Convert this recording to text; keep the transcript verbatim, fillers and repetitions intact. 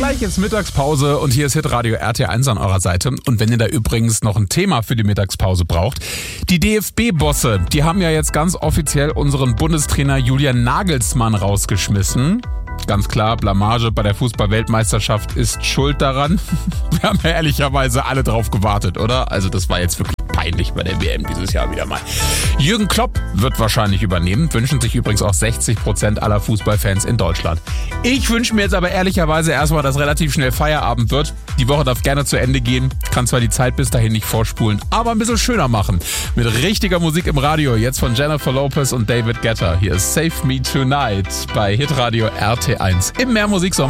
Gleich ist Mittagspause und hier ist Hitradio R T eins an eurer Seite. Und wenn ihr da übrigens noch ein Thema für die Mittagspause braucht, die D F B-Bosse, die haben ja jetzt ganz offiziell unseren Bundestrainer Julian Nagelsmann rausgeschmissen. Ganz klar, Blamage bei der Fußball-Weltmeisterschaft ist schuld daran. Wir haben ja ehrlicherweise alle drauf gewartet, oder? Also das war jetzt wirklich peinlich bei der W M dieses Jahr wieder mal. Jürgen Klopp wird wahrscheinlich übernehmen, wünschen sich übrigens auch sechzig Prozent aller Fußballfans in Deutschland. Ich wünsche mir jetzt aber ehrlicherweise erstmal, dass relativ schnell Feierabend wird. Die Woche darf gerne zu Ende gehen, kann zwar die Zeit bis dahin nicht vorspulen, aber ein bisschen schöner machen. Mit richtiger Musik im Radio, jetzt von Jennifer Lopez und David Guetta. Hier ist Save Me Tonight bei Hitradio R T eins im Mehr Musik Sommer.